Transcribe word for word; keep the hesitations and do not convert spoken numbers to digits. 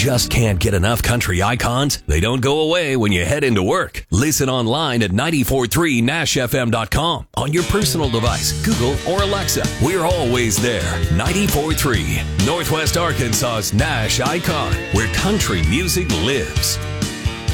just can't get enough country icons? They don't go away when you head into work. Listen online at nine four three nash f m dot com on your personal device, Google or Alexa. We're always there. nine four three, Northwest Arkansas's Nash icon, where country music lives.